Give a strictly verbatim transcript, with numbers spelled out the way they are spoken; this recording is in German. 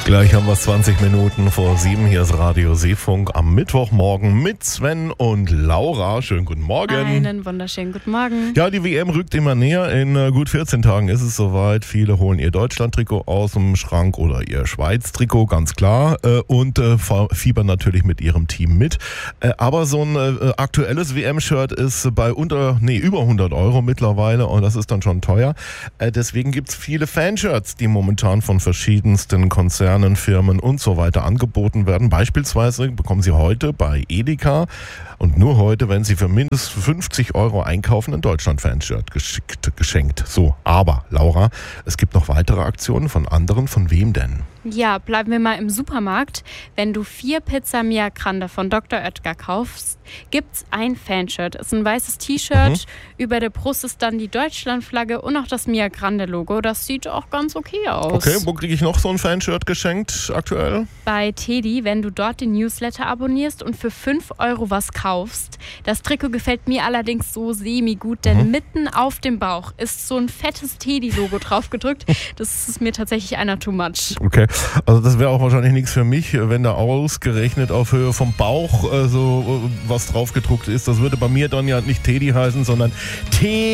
Gleich haben wir zwanzig Minuten vor sieben. Hier ist Radio Seefunk am Mittwochmorgen mit Sven und Laura. Schönen guten Morgen. Einen wunderschönen guten Morgen. Ja, die W M rückt immer näher. In äh, gut vierzehn Tagen ist es soweit. Viele holen ihr Deutschland-Trikot aus dem Schrank oder ihr Schweiz-Trikot, ganz klar. Äh, und äh, fiebern natürlich mit ihrem Team mit. Äh, aber so ein äh, aktuelles W M-Shirt ist bei unter, nee, über hundert Euro mittlerweile. Und das ist dann schon teuer. Äh, deswegen gibt es viele Fanshirts, die momentan von verschiedensten Konzernen, Firmen und so weiter angeboten werden. Beispielsweise bekommen Sie heute bei Edeka und nur heute, wenn Sie für mindestens fünfzig Euro einkaufen, ein Deutschland-Fanshirt geschickt, geschenkt. So, aber Laura, es gibt noch weitere Aktionen von anderen. Von wem denn? Ja, bleiben wir mal im Supermarkt. Wenn du vier Pizza Mia Grande von Doktor Oetker kaufst, gibt's ein Fanshirt. Ist ein weißes T-Shirt, mhm. über der Brust ist dann die Deutschlandflagge und auch das Mia Grande Logo. Das sieht auch ganz okay aus. Okay, wo kriege ich noch so ein Fanshirt geschenkt aktuell? Bei Teddy, wenn du dort den Newsletter abonnierst und für fünf Euro was kaufst. Das Trikot gefällt mir allerdings so semi-gut, denn mhm. mitten auf dem Bauch ist so ein fettes Teddy-Logo drauf gedrückt. Das ist mir tatsächlich einer too much. Okay. Also das wäre auch wahrscheinlich nichts für mich, wenn da ausgerechnet auf Höhe vom Bauch äh, so äh, was drauf gedruckt ist. Das würde bei mir dann ja nicht Teddy heißen, sondern T.